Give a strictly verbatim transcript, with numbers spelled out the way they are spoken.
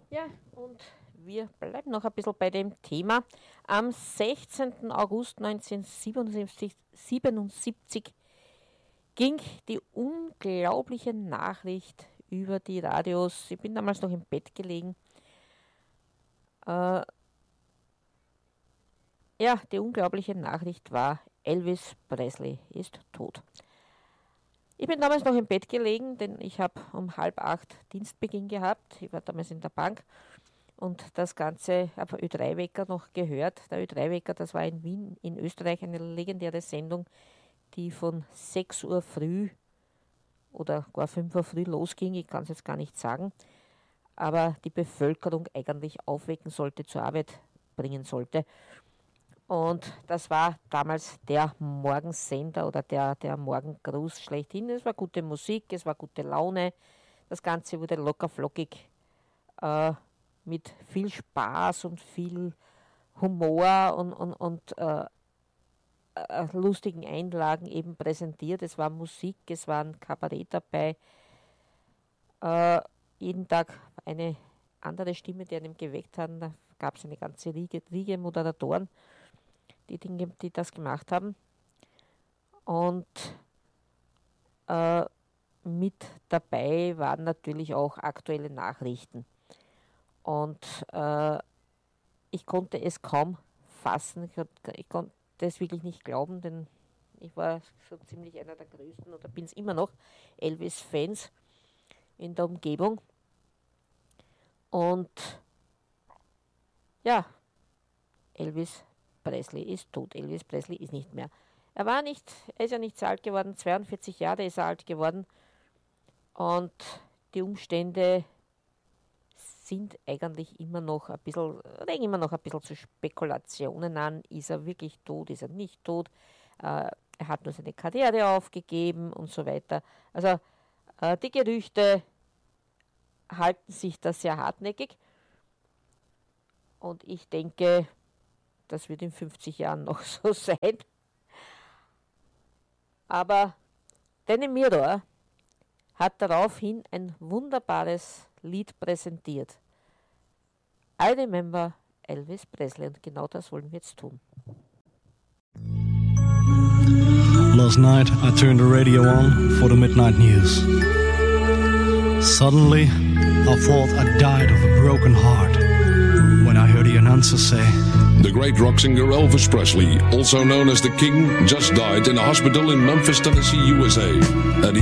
Ja, und wir bleiben noch ein bisschen bei dem Thema. Am sechzehnten August neunzehnhundertsiebenundsiebzig siebenundsiebzig ging die unglaubliche Nachricht über die Radios. Ich bin damals noch im Bett gelegen. Äh, ja, die unglaubliche Nachricht war, Elvis Presley ist tot. Ich bin damals noch im Bett gelegen, denn ich habe um halb acht Dienstbeginn gehabt. Ich war damals in der Bank und das Ganze auf Ö drei Wecker noch gehört. Der Ö drei Wecker, das war in Wien, in Österreich, eine legendäre Sendung, die von sechs Uhr früh oder gar fünf Uhr früh losging. Ich kann es jetzt gar nicht sagen, aber die Bevölkerung eigentlich aufwecken sollte, zur Arbeit bringen sollte. Und das war damals der Morgensender oder der, der Morgengruß schlechthin. Es war gute Musik, es war gute Laune. Das Ganze wurde locker flockig äh, mit viel Spaß und viel Humor und, und, und äh, äh, lustigen Einlagen eben präsentiert. Es war Musik, es war ein Kabarett dabei. Äh, jeden Tag eine andere Stimme, die einem geweckt hat. Da gab es eine ganze Riege, Riege Moderatoren, die, Dinge, die das gemacht haben. Und äh, mit dabei waren natürlich auch aktuelle Nachrichten. Und äh, ich konnte es kaum fassen. Ich, ich konnte es wirklich nicht glauben, denn ich war schon ziemlich einer der größten oder bin es immer noch Elvis-Fans in der Umgebung. Und ja, Elvis Presley ist tot. Elvis Presley ist nicht mehr. Er war nicht, er ist ja nicht so alt geworden, zweiundvierzig Jahre ist er alt geworden. Und die Umstände sind eigentlich immer noch ein bisschen, regen immer noch ein bisschen zu Spekulationen an. Ist er wirklich tot, ist er nicht tot? Äh, er hat nur seine Karriere aufgegeben und so weiter. Also äh, die Gerüchte halten sich da sehr hartnäckig. Und ich denke, das wird in fünfzig Jahren noch so sein. Aber Danny Mirror hat daraufhin ein wunderbares Lied präsentiert. I Remember Elvis Presley. Und genau das wollen wir jetzt tun. Last night I turned the radio on for the midnight news. Suddenly I thought I died of a broken heart when I heard the announcer say, the great rock singer Elvis Presley, also known as the King, just died in a hospital in Memphis, Tennessee, U S A. At